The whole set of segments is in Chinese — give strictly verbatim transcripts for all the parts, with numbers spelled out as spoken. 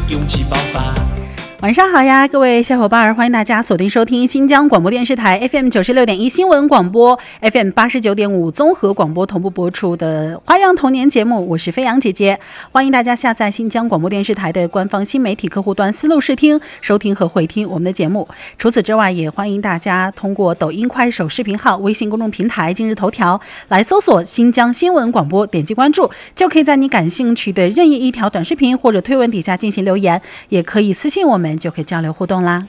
勇气爆发。 晚上好呀，各位小伙伴，欢迎大家锁定收听新疆广播电视台 F M 九十六点一新闻广播 F M 八十九点五综合广播同步播出的花样童年节目，我是飞扬姐姐。欢迎大家下载新疆广播电视台的官方新媒体客户端思路视听，收听和回听我们的节目。除此之外，也欢迎大家通过抖音、快手视频号、微信公众平台、今日头条来搜索新疆新闻广播，点击关注，就可以在你感兴趣的任意一条短视频或者推文底下进行留言，也可以私信我们，就可以交流互动啦。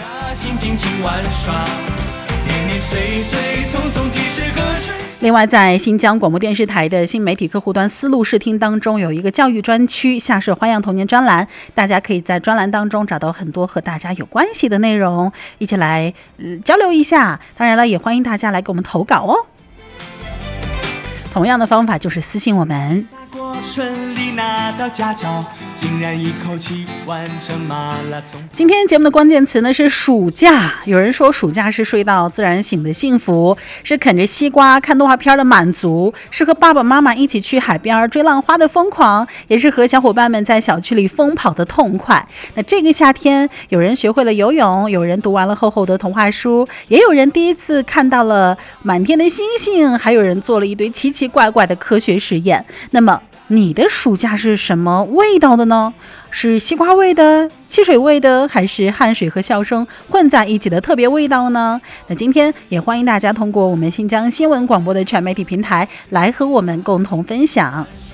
另外，在新疆广播电视台的新媒体客户端思路视听当中，有一个教育专区下设花样童年专栏，大家可以在专栏当中找到很多和大家有关系的内容，一起来、呃、交流一下。当然了，也欢迎大家来给我们投稿哦。同样的方法就是私信我们。顺利拿到驾照，竟然一口气完成马拉松。今天节目的关键词呢是暑假。有人说暑假是睡到自然醒的幸福，是啃着西瓜看动画片的满足，是和爸爸妈妈一起去海边追浪花的疯狂，也是和小伙伴们在小区里疯跑的痛快。那这个夏天，有人学会了游泳，有人读完了厚厚的童话书，也有人第一次看到了满天的星星，还有人做了一堆奇奇怪怪的科学实验。那么你的暑假是什么味道的呢？是西瓜味的、汽水味的，还是汗水和笑声混在一起的特别味道呢？那今天也欢迎大家通过我们新疆新闻广播的全媒体平台来和我们共同分享。